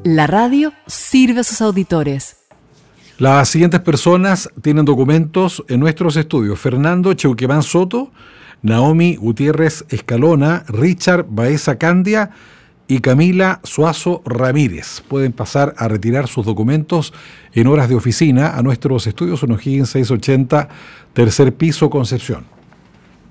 La radio sirve a sus auditores. Las siguientes personas tienen documentos en nuestros estudios: Fernando Cheuquemán Soto, Naomi Gutiérrez Escalona, Richard Baeza Candia y Camila Suazo Ramírez. Pueden pasar a retirar sus documentos en horas de oficina a nuestros estudios en O'Higgins 680, tercer piso, Concepción.